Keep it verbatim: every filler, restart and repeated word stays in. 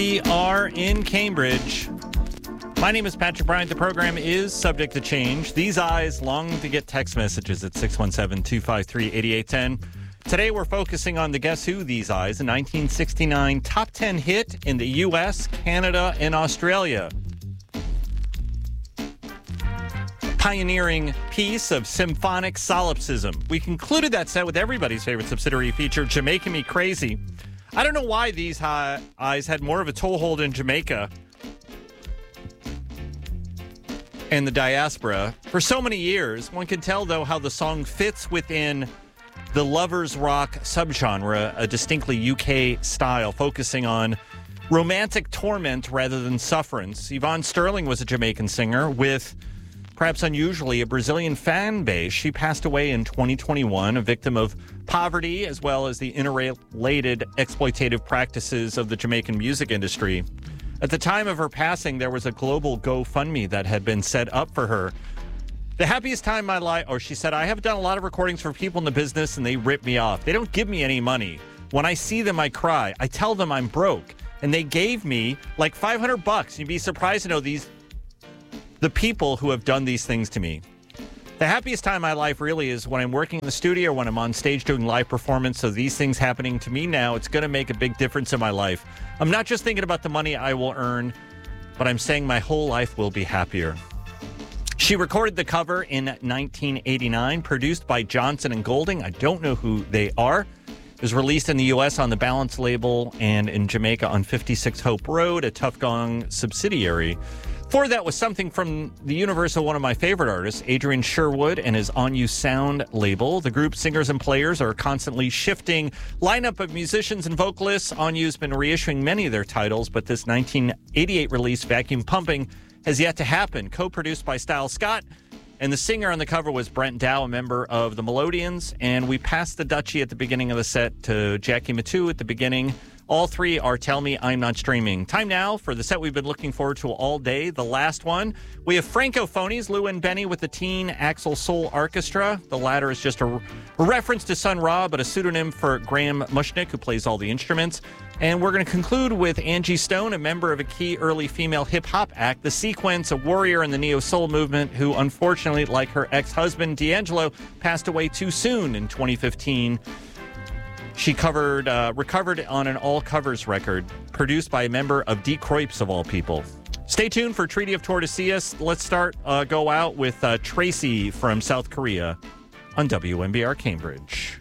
We are in Cambridge. My name is Patrick Bryant. The program is subject to change. These eyes long to get text messages at six one seven, two five three, eight eight one zero. Today we're focusing on the Guess Who These Eyes, a nineteen sixty-nine top ten hit in the U S, Canada, and Australia. Pioneering piece of symphonic solipsism. We concluded that set with everybody's favorite subsidiary feature, Jamaican Me Crazy. I don't know why these high eyes had more of a toehold in Jamaica and the diaspora for so many years. One can tell, though, how the song fits within the lovers rock subgenre, a distinctly U K style, focusing on romantic torment rather than sufferance. Yvonne Sterling was a Jamaican singer with, perhaps unusually, a Brazilian fan base. She passed away in twenty twenty-one, a victim of poverty as well as the interrelated exploitative practices of the Jamaican music industry. At the time of her passing, there was a global GoFundMe that had been set up for her. The happiest time in my life, or she said, I have done a lot of recordings for people in the business and they rip me off. They don't give me any money. When I see them, I cry. I tell them I'm broke. And they gave me like five hundred bucks. You'd be surprised to know these, the people who have done these things to me. The happiest time in my life really is when I'm working in the studio, when I'm on stage doing live performance. So these things happening to me now, it's going to make a big difference in my life. I'm not just thinking about the money I will earn, but I'm saying my whole life will be happier. She recorded the cover in nineteen eighty-nine, produced by Johnson and Golding. I don't know who they are. It was released in the U S on the Balance label and in Jamaica on fifty-six Hope Road, a Tough Gong subsidiary. Before that was something from the universe of one of my favorite artists, Adrian Sherwood, and his On You Sound label. The group singers and players are constantly shifting lineup of musicians and vocalists. On You's been reissuing many of their titles, but this nineteen eighty-eight release, Vacuum Pumping, has yet to happen. Co-produced by Styles Scott, and the singer on the cover was Brent Dow, a member of the Melodians. And we passed the Dutchie at the beginning of the set to Jackie Matu at the beginning. All three are Tell Me I'm Not Streaming. Time now for the set we've been looking forward to all day, the last one. We have Francophonies, Lou and Benny with the Teen Axel Soul Orchestra. The latter is just a, a reference to Sun Ra, but a pseudonym for Graham Mushnick, who plays all the instruments. And we're going to conclude with Angie Stone, a member of a key early female hip-hop act, The Sequence, a warrior in the neo-soul movement who, unfortunately, like her ex-husband D'Angelo, passed away too soon in twenty fifteen. She covered, uh, recovered on an all-covers record, produced by a member of Dee Croips, of all people. Stay tuned for Treaty of Tordesillas. Let's start, uh, go out with uh, Tracy from South Korea on W M B R Cambridge.